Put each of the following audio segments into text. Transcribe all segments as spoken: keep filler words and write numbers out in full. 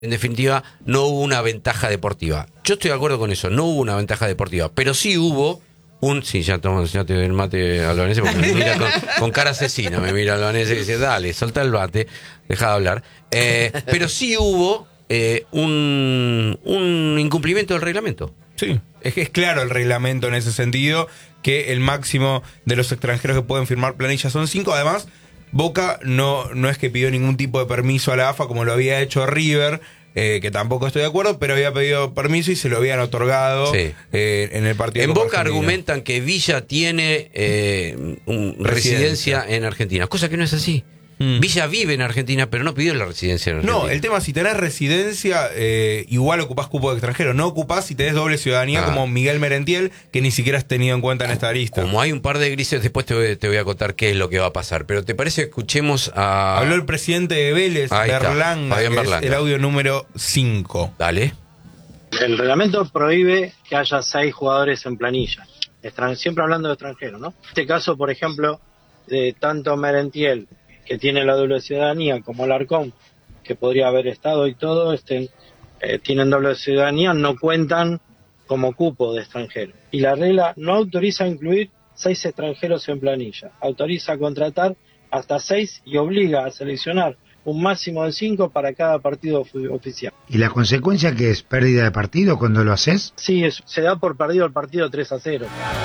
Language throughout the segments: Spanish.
En definitiva, no hubo una ventaja deportiva. Yo estoy de acuerdo con eso, no hubo una ventaja deportiva, pero sí hubo un... Sí, ya tomo ya te doy el mate albanese porque me mira con, con cara asesina, me mira albanese y dice, dale, solta el bate, deja de hablar. Eh, pero sí hubo eh, un, un incumplimiento del reglamento. Sí, es que es claro el reglamento en ese sentido, que el máximo de los extranjeros que pueden firmar planillas son cinco, además... Boca no, no es que pidió ningún tipo de permiso a la A F A como lo había hecho River, eh, que tampoco estoy de acuerdo, pero había pedido permiso y se lo habían otorgado sí. eh, en el partido. En Boca Argentina. Argumentan que Villa tiene eh, un, residencia. residencia en Argentina, cosa que no es así. Mm. Villa vive en Argentina, pero no pidió la residencia en Argentina. No, el tema es si tenés residencia, eh, igual ocupás cupo de extranjero. No ocupás si tenés doble ciudadanía ah. como Miguel Merentiel, que ni siquiera has tenido en cuenta en esta lista. Como hay un par de grises, después te voy, te voy a contar qué es lo que va a pasar. Pero ¿te parece que escuchemos a... Habló el presidente de Vélez, Berlanga, que Berlanga. Es el audio número cinco. Dale. El reglamento prohíbe que haya seis jugadores en planilla. Estran- siempre hablando de extranjeros, ¿no? En este caso, por ejemplo, de tanto Merentiel, que tiene la doble ciudadanía, como Alarcón, que podría haber estado y todo, este, eh, tienen doble ciudadanía, no cuentan como cupo de extranjero. Y la regla no autoriza a incluir seis extranjeros en planilla, autoriza a contratar hasta seis y obliga a seleccionar un máximo de cinco para cada partido oficial. ¿Y la consecuencia que es pérdida de partido cuando lo haces? Sí, es, se da por perdido el partido tres a cero.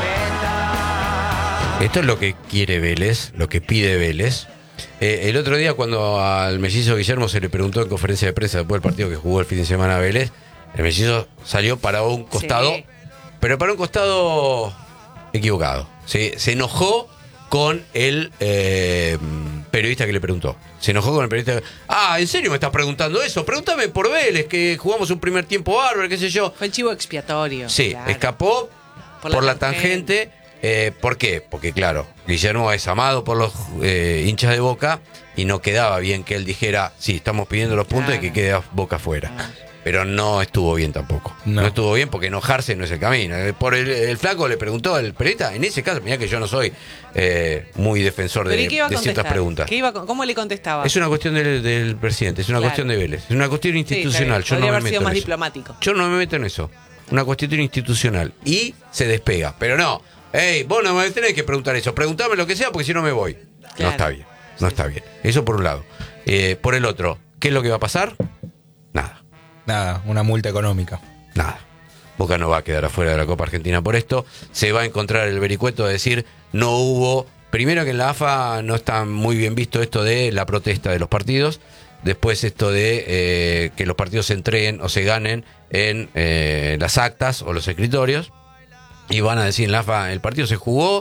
Esto es lo que quiere Vélez, lo que pide Vélez. Eh, el otro día cuando al mellizo Guillermo se le preguntó en conferencia de prensa después del partido que jugó el fin de semana a Vélez, el mellizo salió para un costado, sí. pero para un costado equivocado. Se, se enojó con el eh, periodista que le preguntó. Se enojó con el periodista. Ah, ¿en serio me estás preguntando eso? Pregúntame por Vélez, que jugamos un primer tiempo bárbaro, qué sé yo. Fue el chivo expiatorio. Sí, claro. Escapó por la, por la tangente. tangente Eh, ¿Por qué? Porque claro, Guillermo es amado por los eh, hinchas de Boca y no quedaba bien que él dijera, sí, estamos pidiendo los puntos claro. y que quede Boca fuera. Claro. Pero no estuvo bien tampoco. No. no estuvo bien porque enojarse no es el camino. Por el, el flaco le preguntó al periodista, en ese caso, mirá que yo no soy eh, muy defensor de, de ciertas preguntas. ¿Qué iba, ¿Cómo le contestaba? Es una cuestión del, del presidente, es una claro. cuestión de Vélez, es una cuestión institucional. Sí, yo no me haber meto sido más en diplomático. Eso. Yo no me meto en eso. Una cuestión institucional. Y se despega. Pero no. Ey, vos no me tenés que preguntar eso. Preguntame lo que sea porque si no me voy. Claro. No está bien. No está bien. Eso por un lado. Eh, por el otro, ¿qué es lo que va a pasar? Nada. Nada, una multa económica. Nada. Boca no va a quedar afuera de la Copa Argentina por esto. Se va a encontrar el vericueto de decir no hubo... Primero que en la A F A no está muy bien visto esto de la protesta de los partidos. Después esto de eh, que los partidos se entreguen o se ganen en eh, las actas o los escritorios. Y van a decir en la A F A, el partido se jugó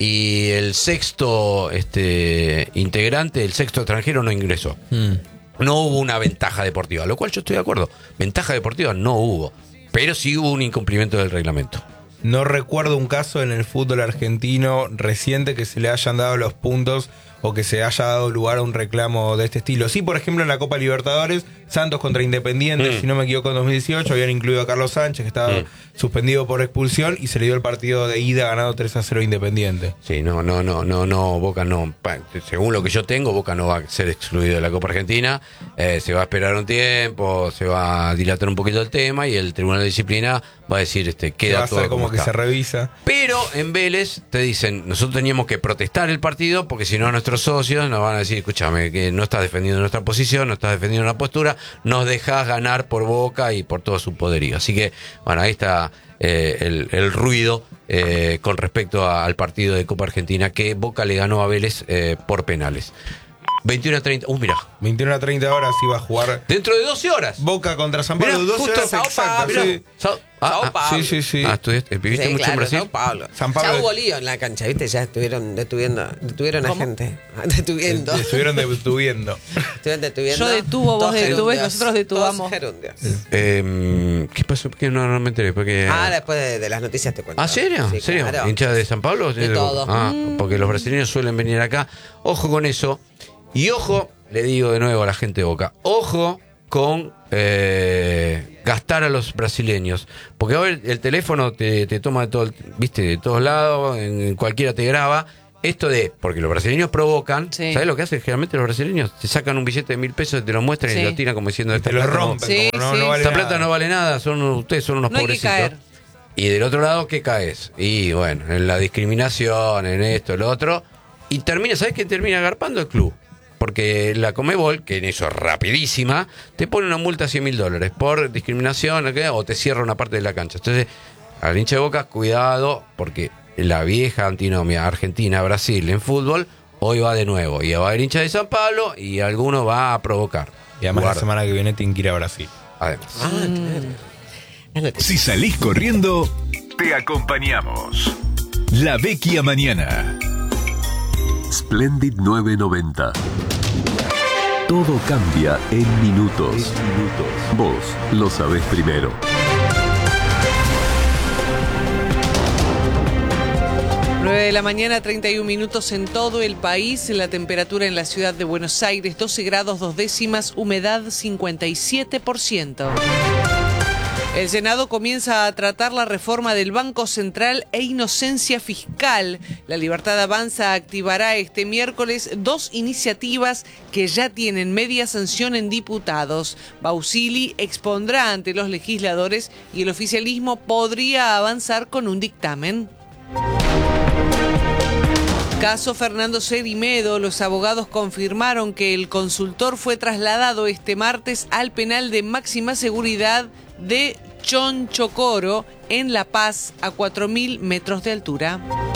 y el sexto este integrante, el sexto extranjero no ingresó. Mm. No hubo una ventaja deportiva, lo cual yo estoy de acuerdo. Ventaja deportiva no hubo, pero sí hubo un incumplimiento del reglamento. No recuerdo un caso en el fútbol argentino reciente que se le hayan dado los puntos o que se haya dado lugar a un reclamo de este estilo. Sí, por ejemplo, en la Copa Libertadores, Santos contra Independiente, mm. si no me equivoco, en dos mil dieciocho, habían incluido a Carlos Sánchez, que estaba mm. suspendido por expulsión, y se le dio el partido de ida ganado tres a cero Independiente. Sí, no, no, no, no, no, Boca no. Según lo que yo tengo, Boca no va a ser excluido de la Copa Argentina. Eh, se va a esperar un tiempo, se va a dilatar un poquito el tema, y el Tribunal de Disciplina va a decir, este, queda todo como, como que está. Se revisa. Pero en Vélez te dicen, nosotros teníamos que protestar el partido, porque si no nuestros socios nos van a decir, escúchame, que no estás defendiendo nuestra posición, no estás defendiendo una postura, nos dejás ganar por Boca y por todo su poderío. Así que, bueno, ahí está eh, el, el ruido eh, con respecto a, al partido de Copa Argentina, que Boca le ganó a Vélez eh, por penales. veintiuno a treinta, uh, mirá. veintiuno a treinta horas iba a jugar. Dentro de doce horas. Boca contra San Pablo, mirá, doce horas exactas. Sí. Sao, ah, Sao Paulo. Sí, sí, sí. Ah, ¿estuviste, ¿viviste sí, mucho claro, en Brasil? Sao Paulo. San Pablo. Ya hubo lío en la cancha, ¿viste? Ya estuvieron detuviendo, detuvieron a gente. Detuviendo. Estuvieron detuviendo. Estuvieron detuviendo. Yo detuvo, vos detuvés, nosotros detuvamos. Eh, ¿Qué pasó? Porque no, no me enteré. Porque... Ah, después de, de las noticias te cuento. ¿Ah, serio? Sí, ¿Serio? claro. ¿Hincha de San Pablo? De todo. Ah, mm. Porque los brasileños suelen venir acá. Ojo con eso. Y ojo, le digo de nuevo a la gente de Boca, ojo con eh, gastar a los brasileños, porque a ver, el teléfono te, te toma de todo, el, viste, de todos lados, en, en cualquiera te graba, esto de, porque los brasileños provocan, Sí. ¿sabes lo que hacen? Generalmente los brasileños te sacan un billete de mil pesos, te lo muestran Sí. y lo tiran como diciendo, esta Te lo plata no- rompen, Sí, como no, sí. no vale esta nada. plata no vale nada, son ustedes son unos No hay que pobrecitos. caer. Y del otro lado, ¿qué caes? Y bueno, en la discriminación, en esto, lo otro. Y termina, ¿sabes qué termina agarpando el club? Porque la Conmebol, que en eso es rapidísima, te pone una multa de cien mil dólares por discriminación, ¿ok? O te cierra una parte de la cancha. Entonces, al hincha de Boca, cuidado, porque la vieja antinomia Argentina-Brasil en fútbol, hoy va de nuevo. Y va a haber hincha de San Pablo y alguno va a provocar. Y además Guarda. la semana que viene tienen que ir a Brasil. Además. Ah, claro. Es noticia. Si salís corriendo, te acompañamos. La Vecchia Mañana. Splendid nueve noventa. Todo cambia en minutos. Vos lo sabés primero. nueve de la mañana, treinta y un minutos en todo el país. La temperatura en la ciudad de Buenos Aires, doce grados dos décimas, humedad cincuenta y siete por ciento. El Senado comienza a tratar la reforma del Banco Central e inocencia fiscal. La Libertad Avanza activará este miércoles dos iniciativas que ya tienen media sanción en diputados. Bausili expondrá ante los legisladores y el oficialismo podría avanzar con un dictamen. Caso Fernando Cerimedo, los abogados confirmaron que el consultor fue trasladado este martes al penal de máxima seguridad de Chonchocoro, en La Paz, a cuatro mil metros de altura.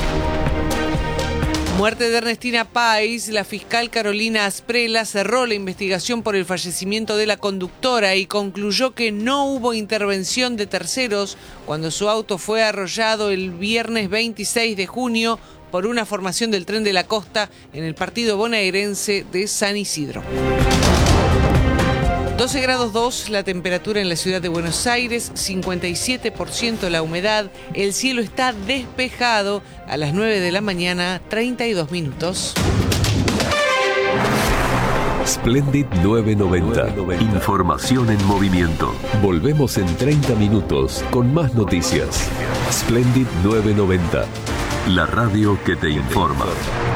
Muerte de Ernestina Pais. La fiscal Carolina Asprela cerró la investigación por el fallecimiento de la conductora y concluyó que no hubo intervención de terceros cuando su auto fue arrollado el viernes veintiséis de junio por una formación del Tren de la Costa en el partido bonaerense de San Isidro. doce grados dos la temperatura en la ciudad de Buenos Aires, cincuenta y siete por ciento la humedad, el cielo está despejado. A las nueve de la mañana, treinta y dos minutos. Splendid nueve noventa. Información en movimiento. Volvemos en treinta minutos con más noticias. Splendid nueve noventa. La radio que te informa.